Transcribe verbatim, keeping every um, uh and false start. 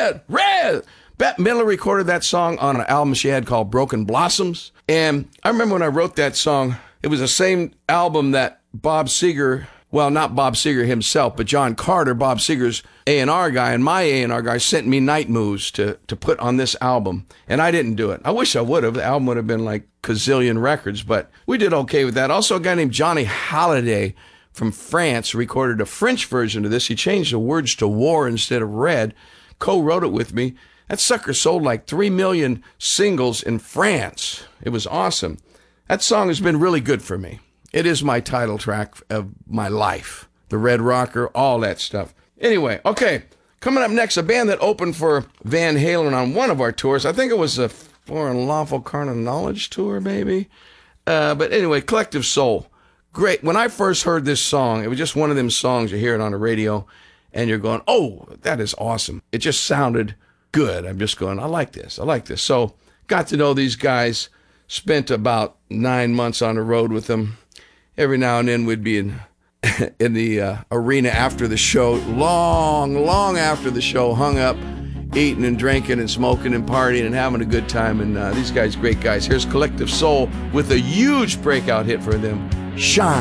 Red, Red. Bette Midler recorded that song on an album she had called Broken Blossoms. And I remember when I wrote that song, it was the same album that Bob Seger, well, not Bob Seger himself, but John Carter, Bob Seger's A and R guy, and my A and R guy sent me Night Moves to, to put on this album. And I didn't do it. I wish I would have. The album would have been like gazillion records, but we did okay with that. Also, a guy named Johnny Hallyday from France recorded a French version of this. He changed the words to war instead of red, co-wrote it with me. That sucker sold like three million singles in France. It was awesome. That song has been really good for me. It is my title track of my life. The Red Rocker, all that stuff. Anyway, okay, coming up next, a band that opened for Van Halen on one of our tours. I think it was a For Unlawful Carnal Knowledge tour, maybe. Uh, but anyway, Collective Soul. Great. When I first heard this song, it was just one of them songs you hear it on the radio, and you're going, oh, that is awesome. It just sounded good. I'm just going, I like this. I like this. So got to know these guys, spent about nine months on the road with them. Every now and then we'd be in in the uh, arena after the show, long, long after the show, hung up, eating and drinking and smoking and partying and having a good time. And uh, these guys, great guys. Here's Collective Soul with a huge breakout hit for them, Shine.